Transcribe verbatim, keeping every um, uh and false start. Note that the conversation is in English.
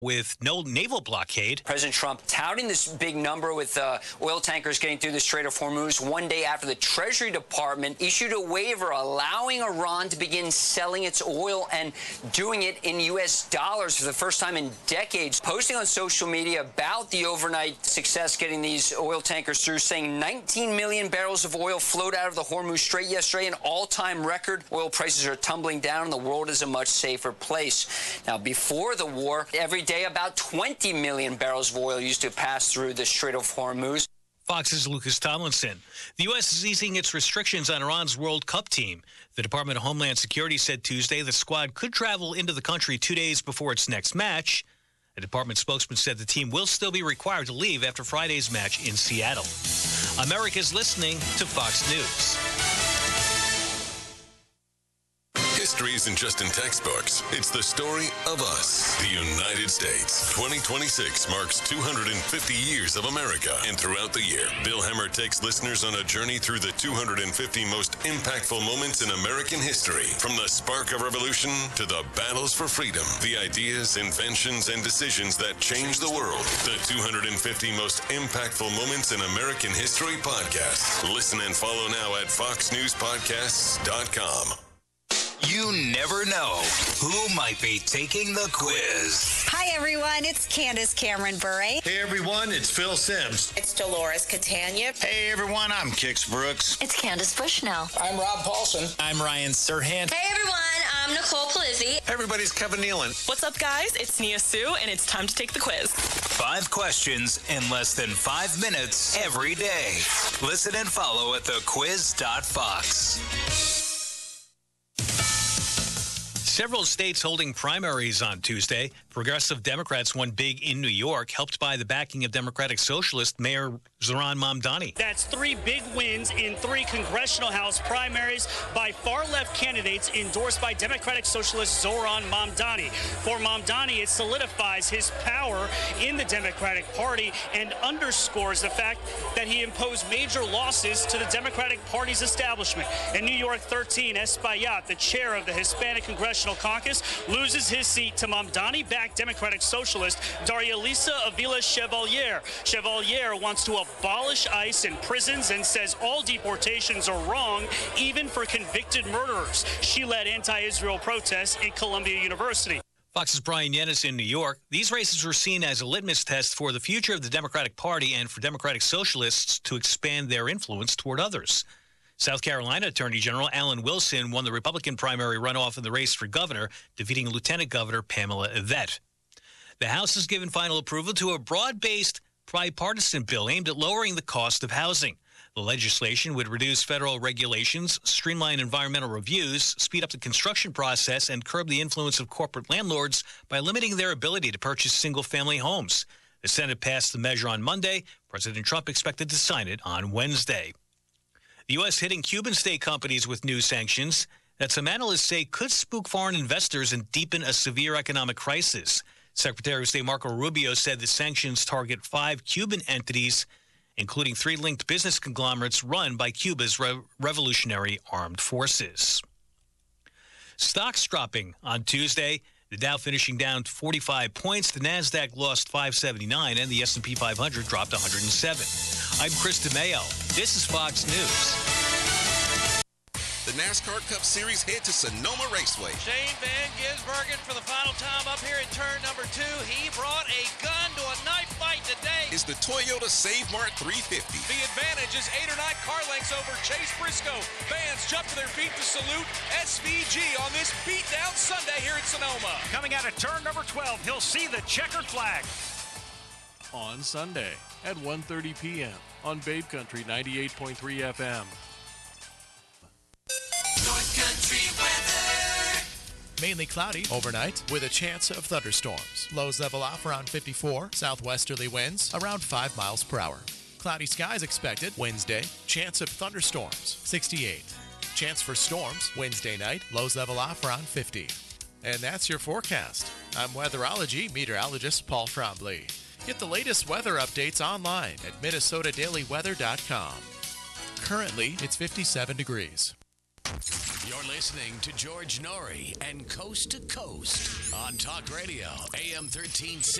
with no naval blockade. President Trump touting this big number with uh, oil tankers getting through the Strait of Hormuz one day after the Treasury Department issued a waiver allowing Iran to begin selling its oil and doing it in U S dollars for the first time in decades. Posting on social media about the overnight success getting these oil tankers through, saying nineteen million barrels of oil flowed out of the Hormuz Strait yesterday, an all-time record. Oil prices are tumbling down and the world is a much safer place. Now, before the war, every day about twenty million barrels of oil used to pass through the Strait of Hormuz. Fox's Lucas Tomlinson. The U S is easing its restrictions on Iran's World Cup team. The Department of Homeland Security said Tuesday the squad could travel into the country two days before its next match. A department spokesman said the team will still be required to leave after Friday's match in Seattle. America's listening to Fox News. History isn't just in textbooks. It's the story of us, the United States. twenty twenty-six marks two hundred fifty years of America. And throughout the year, Bill Hemmer takes listeners on a journey through the two hundred fifty most impactful moments in American history. From the spark of revolution to the battles for freedom, the ideas, inventions, and decisions that changed the world. The two hundred fifty most impactful moments in American history podcast. Listen and follow now at fox news podcasts dot com. You never know who might be taking the quiz. Hi, everyone. It's Candace Cameron Bure. Hey, everyone. It's Phil Sims. It's Dolores Catania. Hey, everyone. I'm Kix Brooks. It's Candace Bushnell. I'm Rob Paulson. I'm Ryan Serhant. Hey, everyone. I'm Nicole Palizzi. Everybody's Kevin Nealon. What's up, guys? It's Nia Sue, and it's time to take the quiz. Five questions in less than five minutes every day. Listen and follow at the quiz dot fox. Several states holding primaries on Tuesday. Progressive Democrats won big in New York, helped by the backing of Democratic Socialist Mayor Zohran Mamdani. That's three big wins in three congressional House primaries by far-left candidates endorsed by Democratic Socialist Zohran Mamdani. For Mamdani, it solidifies his power in the Democratic Party and underscores the fact that he imposed major losses to the Democratic Party's establishment. In New York thirteen, Espaillat, the chair of the Hispanic Congressional Caucus, loses his seat to Mamdani-backed Democratic Socialist Daria Lisa Avila Chevalier. Chevalier wants to abolish ICE in prisons and says all deportations are wrong, even for convicted murderers. She led anti-Israel protests in Columbia University. Fox's Brian Yennis in New York. These races were seen as a litmus test for the future of the Democratic Party and for Democratic Socialists to expand their influence toward others. South Carolina Attorney General Alan Wilson won the Republican primary runoff in the race for governor, defeating Lieutenant Governor Pamela Yvette. The House has given final approval to a broad-based bipartisan bill aimed at lowering the cost of housing. The legislation would reduce federal regulations, streamline environmental reviews, speed up the construction process, and curb the influence of corporate landlords by limiting their ability to purchase single-family homes. The Senate passed the measure on Monday. President Trump expected to sign it on Wednesday. The U S hitting Cuban state companies with new sanctions that some analysts say could spook foreign investors and deepen a severe economic crisis. Secretary of State Marco Rubio said the sanctions target five Cuban entities, including three linked business conglomerates run by Cuba's Re- Revolutionary Armed Forces. Stocks dropping on Tuesday. The Dow finishing down forty-five points. The Nasdaq lost five seventy-nine, and the S and P five hundred dropped one hundred seven. I'm Chris DeMayo. This is Fox News. The NASCAR Cup Series head to Sonoma Raceway. Shane Van Gisbergen for the final time up here at turn number two. He brought a gun to a knife fight today. It's the Toyota Save Mart three fifty. The advantage is eight or nine car lengths over Chase Briscoe. Fans jump to their feet to salute S V G on this beatdown Sunday here at Sonoma. Coming out of turn number twelve, he'll see the checkered flag. On Sunday at one thirty p.m. on Babe Country ninety-eight point three F M. North Country weather. Mainly cloudy overnight with a chance of thunderstorms. Lows level off around fifty-four. Southwesterly winds around five miles per hour. Cloudy skies expected Wednesday. Chance of thunderstorms sixty-eight. Chance for storms Wednesday night. Lows level off around fifty. And that's your forecast. I'm weatherology meteorologist Paul Trombley. Get the latest weather updates online at minnesota daily weather dot com. Currently, it's fifty-seven degrees. You're listening to George Norrie and Coast to Coast on Talk Radio, A M thirteen sixty.